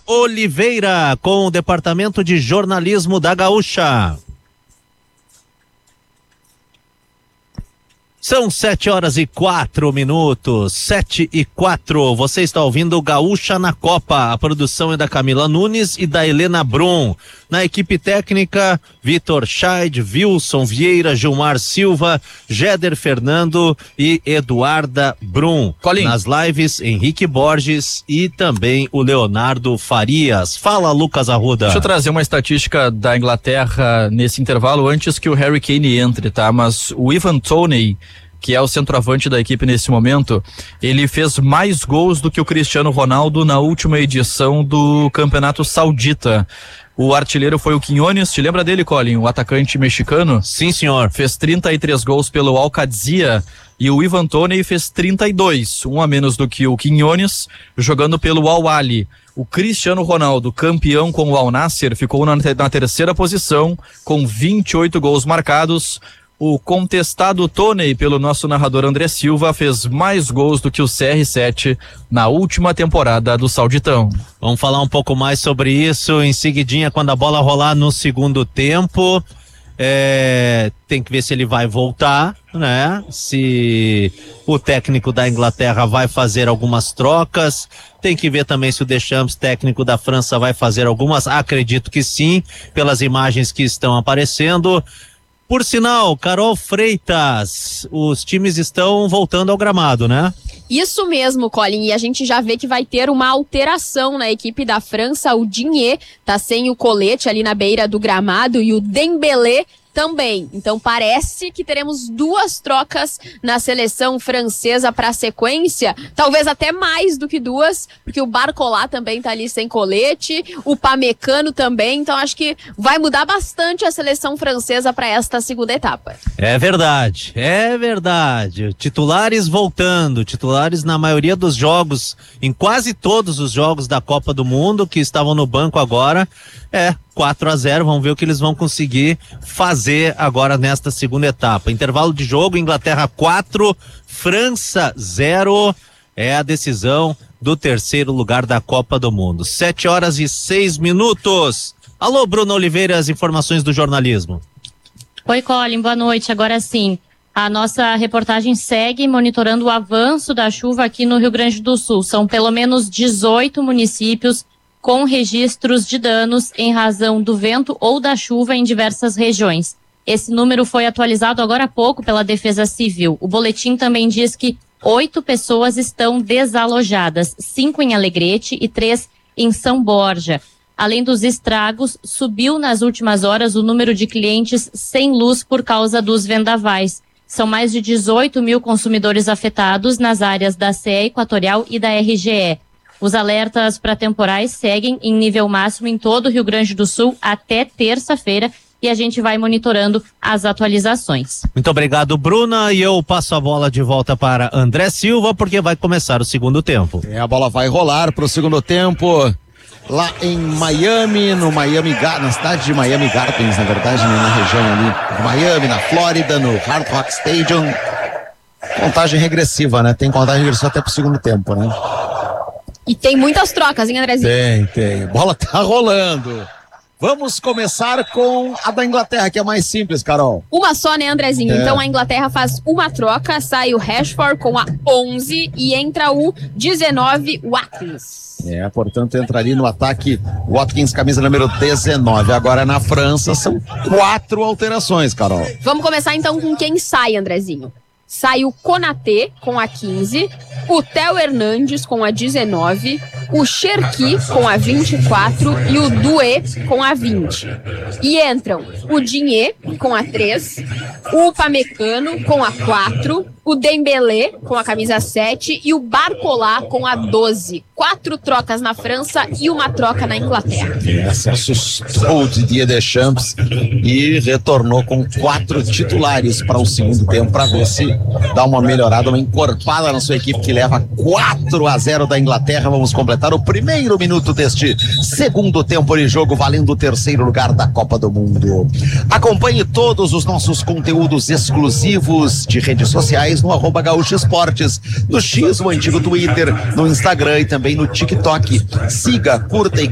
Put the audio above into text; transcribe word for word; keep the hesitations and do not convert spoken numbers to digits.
Oliveira com o Departamento de Jornalismo da Gaúcha. São sete horas e quatro minutos, sete e quatro. Você está ouvindo Gaúcha na Copa. A produção é da Camila Nunes e da Helena Brum. Na equipe técnica, Vitor Scheid, Wilson Vieira, Gilmar Silva, Jéder Fernando e Eduarda Brum. Colim. Nas lives, Henrique Borges e também o Leonardo Farias. Fala, Lucas Arruda. Deixa eu trazer uma estatística da Inglaterra nesse intervalo antes que o Harry Kane entre, tá? Mas o Ivan Toney, que é o centroavante da equipe nesse momento, ele fez mais gols do que o Cristiano Ronaldo na última edição do Campeonato Saudita. O artilheiro foi o Quiñones, te lembra dele, Colin? O atacante mexicano? Sim, senhor. Fez trinta e três gols pelo Al Qadsiya e o Ivan Toney fez trinta e dois, um a menos do que o Quiñones, jogando pelo Al Ahly. O Cristiano Ronaldo, campeão com o Al Nassr, ficou na, na terceira posição com vinte e oito gols marcados. O contestado Toney pelo nosso narrador André Silva fez mais gols do que o C R sete na última temporada do Sauditão. Vamos falar um pouco mais sobre isso em seguidinha quando a bola rolar no segundo tempo. É, tem que ver se ele vai voltar, né? Se o técnico da Inglaterra vai fazer algumas trocas. Tem que ver também se o Deschamps, técnico da França, vai fazer algumas. Acredito que sim, pelas imagens que estão aparecendo. Por sinal, Carol Freitas, os times estão voltando ao gramado, né? Isso mesmo, Colin, e a gente já vê que vai ter uma alteração na equipe da França. O Digne tá sem o colete ali na beira do gramado e o Dembélé também. Então parece que teremos duas trocas na seleção francesa para a sequência, talvez até mais do que duas, porque o Barcola também tá ali sem colete, o Pamecano também, então acho que vai mudar bastante a seleção francesa para esta segunda etapa. É verdade, é verdade. Titulares voltando, titulares na maioria dos jogos, em quase todos os jogos da Copa do Mundo que estavam no banco agora. É, quatro a zero, vamos ver o que eles vão conseguir fazer agora nesta segunda etapa. Intervalo de jogo, Inglaterra quatro, França zero, é a decisão do terceiro lugar da Copa do Mundo. Sete horas e seis minutos. Alô, Bruno Oliveira, as informações do jornalismo. Oi, Colin, boa noite. Agora sim, a nossa reportagem segue monitorando o avanço da chuva aqui no Rio Grande do Sul. São pelo menos dezoito municípios com registros de danos em razão do vento ou da chuva em diversas regiões. Esse número foi atualizado agora há pouco pela Defesa Civil. O boletim também diz que oito pessoas estão desalojadas, cinco em Alegrete e três em São Borja. Além dos estragos, subiu nas últimas horas o número de clientes sem luz por causa dos vendavais. São mais de dezoito mil consumidores afetados nas áreas da C E Equatorial e da R G E. Os alertas para temporais seguem em nível máximo em todo o Rio Grande do Sul até terça-feira e a gente vai monitorando as atualizações. Muito obrigado, Bruna, e eu passo a bola de volta para André Silva porque vai começar o segundo tempo. É, a bola vai rolar para o segundo tempo lá em Miami, no Miami, na cidade de Miami Gardens, na verdade, né, na região ali de Miami, na Flórida, no Hard Rock Stadium. Contagem regressiva, né? Tem contagem regressiva até pro segundo tempo, né? E tem muitas trocas, hein, Andrezinho? Tem, tem. Bola tá rolando. Vamos começar com a da Inglaterra, que é mais simples, Carol. Uma só, né, Andrezinho? É. Então a Inglaterra faz uma troca, sai o Rashford com a onze e entra o dezenove, Watkins. É, portanto, entraria no ataque Watkins, camisa número dezenove. Agora na França são quatro alterações, Carol. Vamos começar então com quem sai, Andrezinho. Sai o Konaté com a quinze, o Theo Hernandes com a dezenove, o Cherki com a vinte e quatro e o Doué com a vinte. E entram o Digne com a três, o Upamecano com a quatro, o Dembélé com a camisa sete e o Barcola com a doze. Quatro trocas na França e uma troca na Inglaterra. Essa assustou o Didier Deschamps e retornou com quatro titulares para o segundo tempo para ver se dá uma melhorada, uma encorpada na sua equipe que leva quatro a zero da Inglaterra. Vamos completar o primeiro minuto deste segundo tempo de jogo, valendo o terceiro lugar da Copa do Mundo. Acompanhe todos os nossos conteúdos exclusivos de redes sociais no arroba Gaúcho Esportes, no X, o antigo Twitter, no Instagram e também no TikTok. Siga, curta e